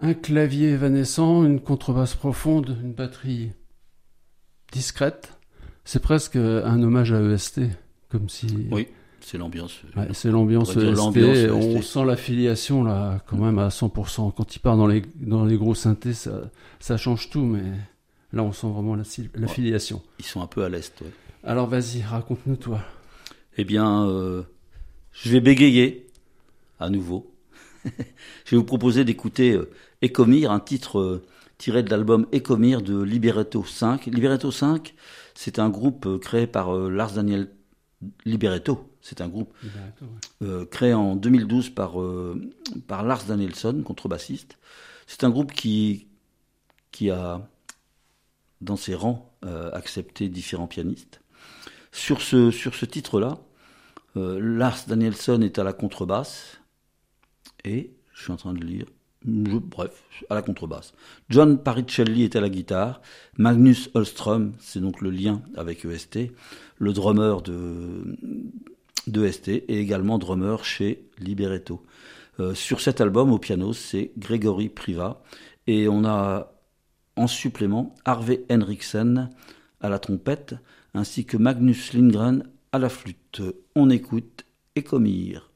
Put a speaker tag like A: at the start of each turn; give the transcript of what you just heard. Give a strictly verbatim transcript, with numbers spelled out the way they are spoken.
A: un clavier évanescent, une contrebasse profonde, une batterie discrète. C'est presque un hommage à E S T, comme si...
B: Oui, c'est l'ambiance.
A: Ouais, c'est l'ambiance E S T. On sent l'affiliation là, quand même à cent pour cent. Quand il part dans les dans les gros synthés, ça ça change tout, mais là on sent vraiment la, l'affiliation.
B: Ouais, ils sont un peu à l'est. Ouais.
A: Alors vas-y, raconte-nous toi.
B: Eh bien, euh, je vais bégayer à nouveau. Je vais vous proposer d'écouter euh, Ecomir, un titre euh, tiré de l'album Ecomir de Libretto cinq. Libretto cinq, c'est un groupe euh, créé par euh, Lars Daniel Libretto. C'est un groupe ouais. euh, créé en deux mille douze par, euh, par Lars Danielsson, contrebassiste. C'est un groupe qui, qui a, dans ses rangs, euh, accepté différents pianistes. Sur ce, sur ce titre-là, euh, Lars Danielsson est à la contrebasse et, je suis en train de lire, je, bref, à la contrebasse. John Paricelli est à la guitare, Magnus Holström, c'est donc le lien avec E S T, le drummer de, de E S T et également drummer chez Libretto. Euh, sur cet album, au piano, c'est Grégory Priva et on a en supplément Harvey Henriksen à la trompette ainsi que Magnus Lindgren à la flûte. On écoute Ecomir.